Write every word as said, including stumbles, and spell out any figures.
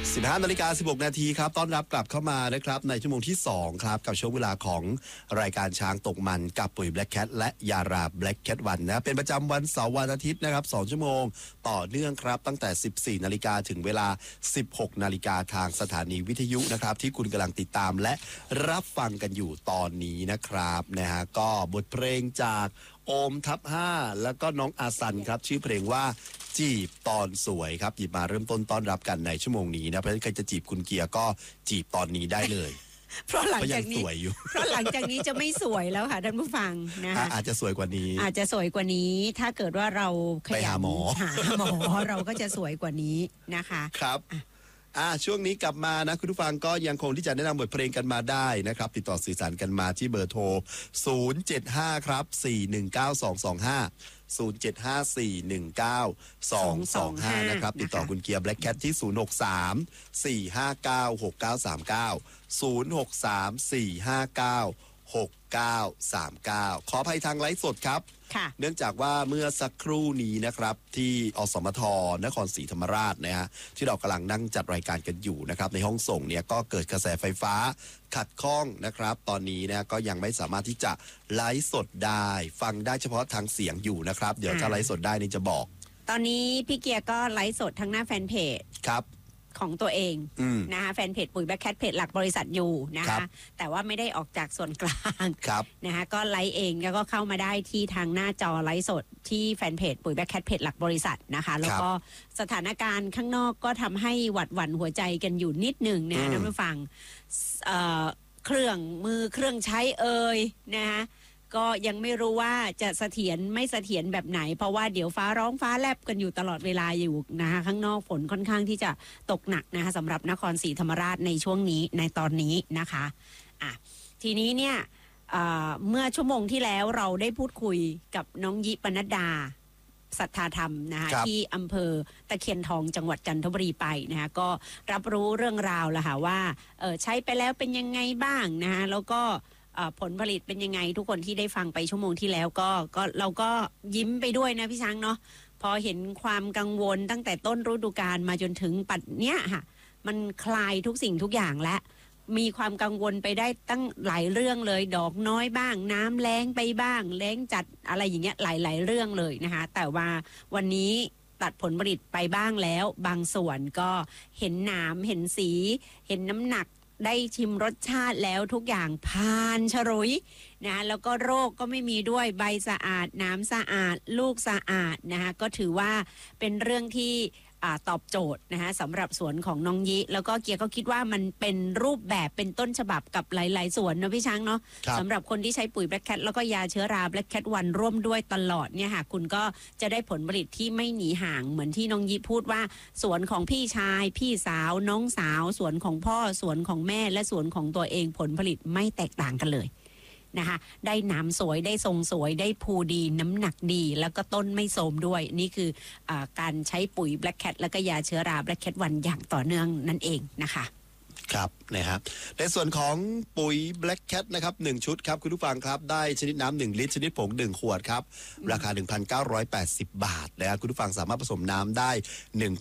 สิบห้านาฬิกาสิบหกนาทีครับต้อนรับกลับเข้ามานะครับในชั่วโมงที่สองครับกับช่วงเวลาของรายการช้างตกมันกับปุ๋ย Black Cat และยารา Black Cat วันนะเป็นประจำวันเสาร์วันอาทิตย์นะครับสองชั่วโมงต่อเนื่องครับตั้งแต่สิบสี่นาฬิกาถึงเวลาสิบหกนาฬิกาทางสถานีวิทยุนะครับที่คุณกำลังติดตามและรับฟังกันอยู่ตอนนี้นะครับนะฮะก็บทเพลงจากโอมทับห้าแล้วก็น้องอาซันครับชื่อเพลงว่าจีบตอนสวยครับหยิบมาเริ่มต้นต้อนรับกันในชั่วโมงนี้นะเพราะฉะนั้นใครจะจีบคุณเกียร์ก็จีบตอนนี้ได้เลยเพราะหลังจากนี้เพราะหลังจากนี้จะไม่สวยแล้วค่ะท่านผู้ฟังนะคะอาจจะสวยกว่านี้อาจจะสวยกว่านี้ถ้าเกิดว่าเราไปหาหมอหาหมอเราก็จะสวยกว่านี้นะคะครับอ่าช่วงนี้กลับมานะคุณผู้ฟังก็ยังคงที่จะแนะนำบทเพลงกันมาได้นะครับติดต่อสื่อสารกันมาที่เบอร์โทรศูนย์ เจ็ด ห้าครับสี่ หนึ่ง เก้า สอง สอง ห้า ศูนย์ เจ็ด ห้า สี่ หนึ่ง เก้า สอง สอง ห้านะครับติดต่อคุณเกียร์ Black Cat ที่ศูนย์ หก สาม สี่ ห้า เก้า หก เก้า สาม เก้า ศูนย์ หก สาม สี่ ห้า เก้า หก เก้า สาม เก้าขออภัยทางไลฟ์สดครับเนื่องจากว่าเมื่อสักครู่นี้นะครับที่อสมทนครศรีธรรมราชนะฮะที่เรากำลังนั่งจัดรายการกันอยู่นะครับในห้องส่งเนี่ยก็เกิดกระแสไฟฟ้าขัดข้องนะครับตอนนี้นะก็ยังไม่สามารถที่จะไลฟ์สดได้ฟังได้เฉพาะทางเสียงอยู่นะครับเดี๋ยวถ้าไลฟ์สดได้นี่จะบอกตอนนี้พี่เกียร์ก็ไลฟ์สดทั้งหน้าแฟนเพจครับของตัวเองนะคะแฟนเพจปุ๋ย Black Cat เพจหลักบริษัทอยู่นะคะแต่ว่าไม่ได้ออกจากส่วนกลางนะคะก็ไลฟ์เองแล้วก็เข้ามาได้ที่ทางหน้าจอไลฟ์สดที่แฟนเพจปุ๋ย Black Cat เพจหลักบริษัทนะคะแล้วก็สถานการณ์ข้างนอกก็ทำให้หวัดหวั่นหัวใจกันอยู่นิดหนึ่งนะท่านผู้ฟังเครื่องมือเครื่องใช้เอ่ยนะคะก็ยังไม่รู้ว่าจะเสถียรไม่เสถียรแบบไหนเพราะว่าเดี๋ยวฟ้าร้องฟ้าแลบกันอยู่ตลอดเวลาอยู่นะคะข้างนอกฝนค่อนข้างที่จะตกหนักนะคะสำหรับนครศรีธรรมราชในช่วงนี้ในตอนนี้นะคะอ่ะทีนี้เนี่ยเมื่อชั่วโมงที่แล้วเราได้พูดคุยกับน้องยิปนัดดาศรัทธาธรรมนะคะที่อำเภอตะเคียนทองจังหวัดจันทบุรีไปนะคะก็รับรู้เรื่องราวแล้วค่ะว่าใช้ไปแล้วเป็นยังไงบ้างนะคะแล้วก็ผลผลิตเป็นยังไงทุกคนที่ได้ฟังไปชั่วโมงที่แล้วก็ก็เราก็ยิ้มไปด้วยนะพี่ช้างเนาะพอเห็นความกังวลตั้งแต่ต้นฤดูกาลมาจนถึงปัจจุบันเนี้ยค่ะมันคลายทุกสิ่งทุกอย่างและมีความกังวลไปได้ตั้งหลายเรื่องเลยดอกน้อยบ้างน้ำแล้งไปบ้างแล้งจัดอะไรอย่างเงี้ยหลายๆเรื่องเลยนะคะแต่ว่าวันนี้ตัดผลผลิตไปบ้างแล้วบางส่วนก็เห็นหนามเห็นสีเห็นน้ำหนักได้ชิมรสชาติแล้วทุกอย่างผ่านฉลุยนะแล้วก็โรคก็ไม่มีด้วยใบสะอาดน้ำสะอาดลูกสะอาดนะคะก็ถือว่าเป็นเรื่องที่ตอบโจทย์นะคะสำหรับสวนของน้องยิแล้วก็เกียร์ก็คิดว่ามันเป็นรูปแบบเป็นต้นฉบับกับหลายๆสวนนะพี่ช้างเนาะสำหรับคนที่ใช้ปุ๋ย Black Cat แล้วก็ยาเชื้อรา Black Cat วันร่วมด้วยตลอดเนี่ยค่ะคุณก็จะได้ผลผลิตที่ไม่หนีห่างเหมือนที่น้องยิพูดว่าสวนของพี่ชายพี่สาวน้องสาวสวนของพ่อสวนของแม่และสวนของตัวเองผลผลิตไม่แตกต่างกันเลยนะคะได้น้ำสวยได้ทรงสวยได้ภูดีน้ำหนักดีแล้วก็ต้นไม่โทรมด้วยนี่คืออการใช้ปุ๋ย Black Cat แล้วก็ยาเชื้อรา Black Cat วันอย่างต่อเนื่องนั่นเองนะคะครับนะครับในส่วนของปุ๋ย Black Cat นะครับหนึ่งชุดครับคุณผู้ฟังครับได้ชนิดน้ำหนึ่งลิตรชนิดผงหนึ่งขวดครับราคา หนึ่งพันเก้าร้อยแปดสิบ บาทนะครับคุณผู้ฟังสามารถผสมน้ำได้ หนึ่ง